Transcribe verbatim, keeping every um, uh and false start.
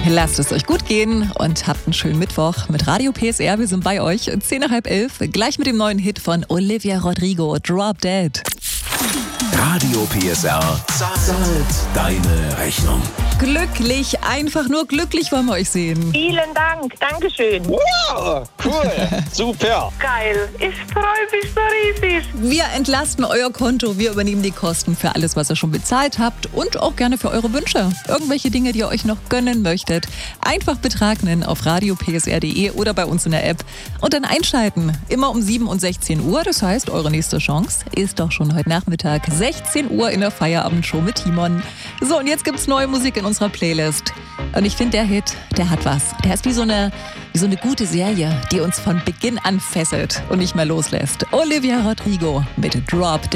Lasst es euch gut gehen und habt einen schönen Mittwoch mit Radio P S R. Wir sind bei euch, zehn nach halb elf, gleich mit dem neuen Hit von Olivia Rodrigo, Drop Dead. Radio P S R zahlt deine Rechnung. Glücklich, einfach nur glücklich wollen wir euch sehen. Vielen Dank, Dankeschön. Wow, cool, super. Geil, ich freue mich so riesig. Wir entlasten euer Konto, wir übernehmen die Kosten für alles, was ihr schon bezahlt habt und auch gerne für eure Wünsche. Irgendwelche Dinge, die ihr euch noch gönnen möchtet. Einfach Betrag nennen auf radio p s r punkt d e oder bei uns in der App und dann einschalten. Immer um sieben und sechzehn Uhr, das heißt, eure nächste Chance ist doch schon heute Nachmittag, sechzehn Uhr in der Feierabend-Show mit Timon. So, und jetzt gibt's neue Musik in unserer Playlist. Und ich finde, der Hit, der hat was. Der ist wie so eine, wie so eine gute Serie, die uns von Beginn an fesselt und nicht mehr loslässt. Olivia Rodrigo mit Drop Dead.